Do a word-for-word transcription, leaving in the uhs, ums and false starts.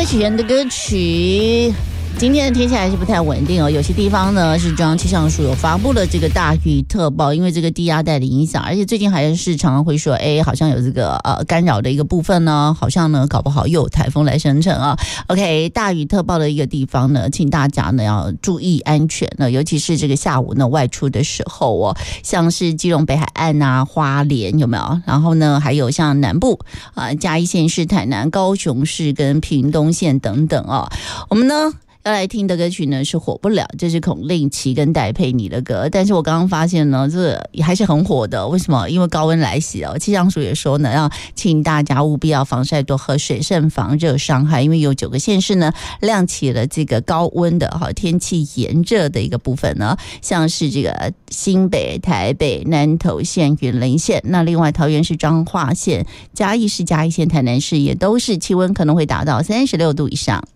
乐起源的歌曲。今天的天气还是不太稳定哦，有些地方呢是中央气象署有发布了这个大雨特报，因为这个低压带的影响，而且最近还是常常会说，哎，好像有这个呃干扰的一个部分呢，好像呢搞不好又有台风来生成啊。OK， 大雨特报的一个地方呢，请大家呢要注意安全呢，尤其是这个下午呢外出的时候哦，像是基隆北海岸啊、花莲有没有？然后呢还有像南部啊、呃、嘉义县市、台南、高雄市跟屏东县等等哦，我们呢。要来听的歌曲呢是火不了，这是孔令奇跟戴佩妮的歌，但是我刚刚发现呢，这还是很火的。为什么？因为高温来袭哦，气象署也说呢，要请大家务必要防晒多喝水，慎防热伤害。因为有九个县市呢亮起了这个高温的哈天气炎热的一个部分呢，像是这个新北、台北、南投县、云林县，那另外桃园市彰化县、嘉义市、嘉义县、台南市也都是气温可能会达到三十六度以上。